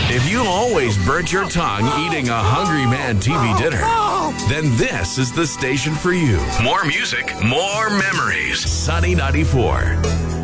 If you always burnt your tongue eating a Hungry Man TV dinner, then this is the station for you. More music, more memories. Sunny 94.